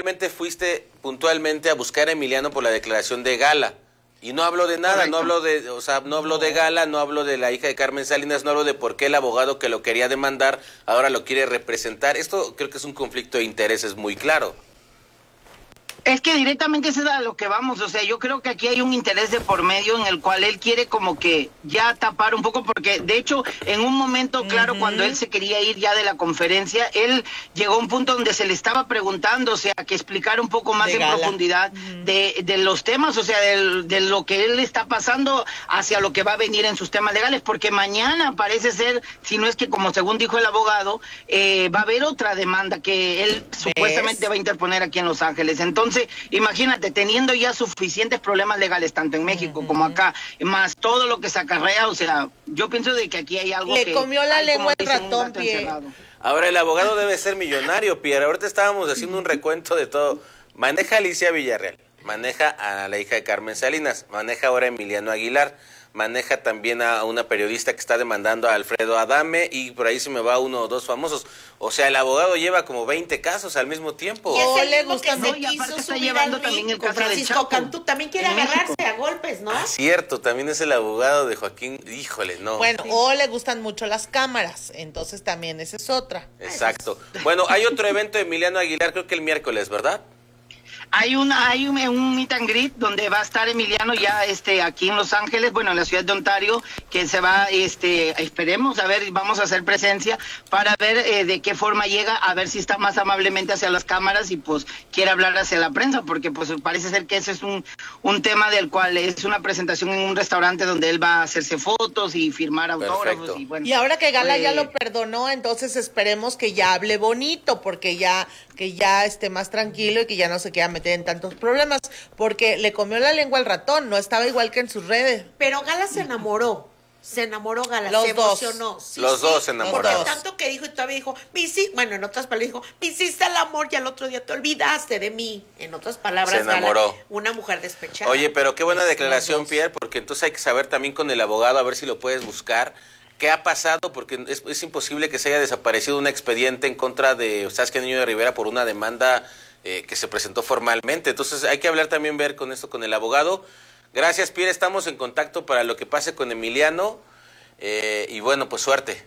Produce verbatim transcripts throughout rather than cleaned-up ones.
realmente fuiste puntualmente a buscar a Emiliano por la declaración de Gala. Y no habló de nada, Correcto. no habló de, o sea, no habló de Gala, no habló de la hija de Carmen Salinas, no habló de por qué el abogado que lo quería demandar ahora lo quiere representar. Esto creo que es un conflicto de intereses muy claro. Es que directamente eso es a lo que vamos, o sea, yo creo que aquí hay un interés de por medio en el cual él quiere como que ya tapar un poco, porque de hecho en un momento claro, uh-huh. cuando él se quería ir ya de la conferencia, él llegó a un punto donde se le estaba preguntando, o sea, que explicar un poco más de en Gala. profundidad uh-huh. de, de los temas, o sea, de, de lo que él está pasando hacia lo que va a venir en sus temas legales, porque mañana parece ser, si no es que como según dijo el abogado, eh, va a haber otra demanda que él ¿Ves? supuestamente va a interponer aquí en Los Ángeles. Entonces, Entonces, imagínate, teniendo ya suficientes problemas legales, tanto en México uh-huh. como acá, más todo lo que se acarrea, o sea, yo pienso de que aquí hay algo Le que... Le comió la hay, lengua el ratón, Pierre. Ahora, el abogado debe ser millonario, Pierre. Ahorita estábamos haciendo un recuento de todo. Maneja a Alicia Villarreal, maneja a la hija de Carmen Salinas, maneja ahora a Emiliano Aguilar, maneja también a una periodista que está demandando a Alfredo Adame y por ahí se me va uno o dos famosos. O sea, el abogado lleva como veinte casos al mismo tiempo. Y es el le mismo gusta, que se no, y quiso aparte está subir llevando al también el con caso de Francisco Chapo. Cantú. También quiere En agarrarse México. a golpes, ¿no? Ah, cierto, también es el abogado de Joaquín. Híjole, no. Bueno, Sí. o le gustan mucho las cámaras, entonces también esa es otra. Exacto. Bueno, hay otro evento de Emiliano Aguilar, creo que el miércoles, ¿verdad? Hay una, hay un, un meet and greet donde va a estar Emiliano ya este aquí en Los Ángeles, bueno, en la ciudad de Ontario, que se va, este, esperemos, a ver, vamos a hacer presencia para ver eh, de qué forma llega, a ver si está más amablemente hacia las cámaras y pues quiere hablar hacia la prensa, porque pues parece ser que ese es un, un tema del cual es una presentación en un restaurante donde él va a hacerse fotos y firmar autógrafos. Perfecto. Y bueno. Y ahora que Gala pues, ya lo perdonó, entonces esperemos que ya hable bonito, porque ya, que ya esté más tranquilo y que ya no se quiera meter en tantos problemas, porque le comió la lengua al ratón, no estaba igual que en sus redes. Pero Gala se enamoró. Se enamoró Gala, Los se dos. emocionó. Sí, Los sí, dos se enamoraron. Porque tanto que dijo y todavía dijo, me hici-", bueno, en otras palabras dijo, me hiciste el amor y al otro día te olvidaste de mí. En otras palabras, Se enamoró. Gala, una mujer despechada. Oye, pero qué buena declaración, Pierre, porque entonces hay que saber también con el abogado, a ver si lo puedes buscar, qué ha pasado, porque es, es imposible que se haya desaparecido un expediente en contra de Saskia Niño de Rivera por una demanda eh, que se presentó formalmente. Entonces hay que hablar también, ver con esto con el abogado. Gracias, Pierre, estamos en contacto para lo que pase con Emiliano, eh, y bueno, pues suerte.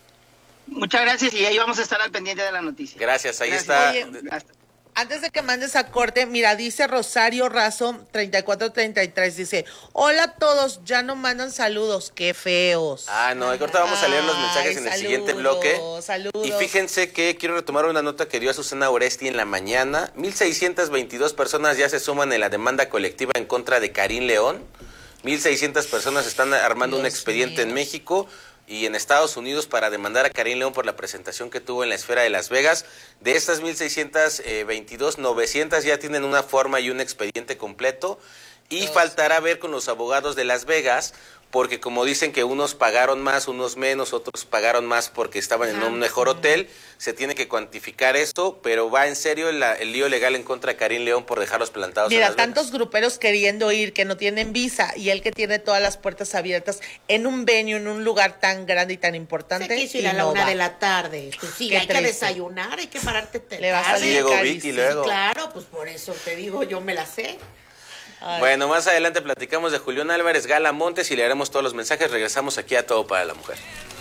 Muchas gracias y ahí vamos a estar al pendiente de la noticia. Gracias, ahí Gracias. está. Oye, antes de que mandes a corte, mira, dice Rosario Razo treinta y cuatro treinta y tres, dice, hola a todos, ya no mandan saludos, qué feos. Ah, no, ahorita vamos a leer los mensajes Ay, en el saludos, siguiente bloque. Saludos. Y fíjense que quiero retomar una nota que dio Azucena Oresti en la mañana. mil seiscientas veintidós personas ya se suman en la demanda colectiva en contra de Karim León. mil seiscientas personas están armando Dios un expediente mío. en México y en Estados Unidos para demandar a Karim León por la presentación que tuvo en la esfera de Las Vegas. De estas mil seiscientas veintidós, novecientas ya tienen una forma y un expediente completo. Y Dios. faltará ver con los abogados de Las Vegas, porque como dicen que unos pagaron más, unos menos, otros pagaron más porque estaban en un mejor hotel, se tiene que cuantificar esto, pero va en serio el, el lío legal en contra de Karim León por dejarlos plantados Mira, en Las Vegas. tantos gruperos queriendo ir que no tienen visa y él que tiene todas las puertas abiertas en un venue, en un lugar tan grande y tan importante. Se quiso ir y a la no una va. de la tarde. Pues sí, Qué hay que triste. desayunar, hay que pararte tarde. Le vas a Así salir llegó carísimo. Vicky luego. Sí, claro, pues por eso te digo, yo me la sé. Ay. Bueno, más adelante platicamos de Julián Álvarez, Gala Montes y le haremos todos los mensajes. Regresamos aquí a Todo para la Mujer.